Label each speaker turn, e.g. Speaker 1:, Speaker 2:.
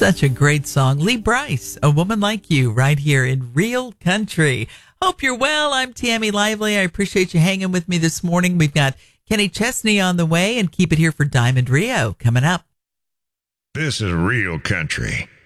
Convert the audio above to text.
Speaker 1: Such a great song. Lee Brice, A Woman Like You, right here in Real Country. Hope you're well. I'm Tammy Lively. I appreciate you hanging with me this morning. We've got Kenny Chesney on the way, and keep it here for Diamond Rio coming up.
Speaker 2: This is Real Country